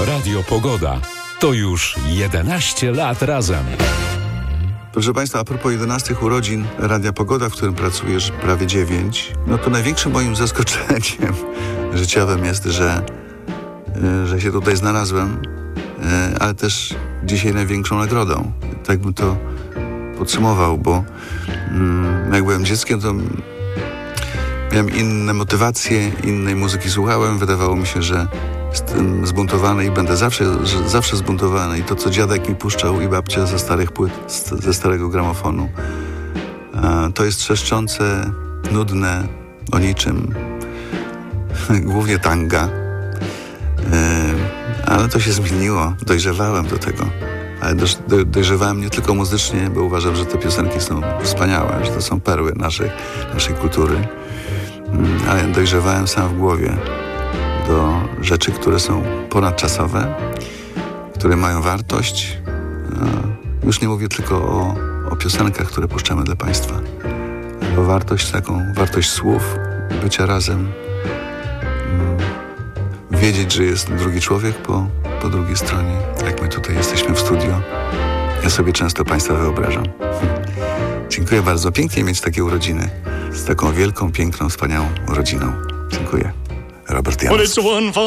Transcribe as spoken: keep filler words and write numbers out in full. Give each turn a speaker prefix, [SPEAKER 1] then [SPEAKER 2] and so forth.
[SPEAKER 1] Halo Radio Pogoda. To już jedenaście lat razem.
[SPEAKER 2] Proszę Państwa, a propos jedenastych urodzin Radia Pogoda, w którym pracujesz prawie dziewięć, no to największym moim zaskoczeniem życiowym jest, że, że się tutaj znalazłem, ale też dzisiaj największą nagrodą. Tak bym to podsumował, bo jak byłem dzieckiem, to miałem inne motywacje, innej muzyki słuchałem. Wydawało mi się, że jestem zbuntowany i będę zawsze, że zawsze zbuntowany. I to, co dziadek mi puszczał i babcia ze starych płyt, ze starego gramofonu, to jest trzeszczące, nudne, o niczym. Głównie tanga. Ale to się zmieniło. Dojrzewałem do tego. Ale do, do, dojrzewałem nie tylko muzycznie, bo uważam, że te piosenki są wspaniałe, że to są perły naszej, naszej kultury. Ale dojrzewałem sam w głowie do rzeczy, które są ponadczasowe, które mają wartość. Już nie mówię tylko o, o piosenkach, które puszczamy dla Państwa, ale o wartość taką, wartość słów, bycia razem, wiedzieć, że jest drugi człowiek po, po drugiej stronie, jak my tutaj jesteśmy w studio. Ja sobie często Państwa wyobrażam. Dziękuję bardzo. Pięknie mieć takie urodziny z taką wielką, piękną, wspaniałą rodziną. Dziękuję. Robert Janusz.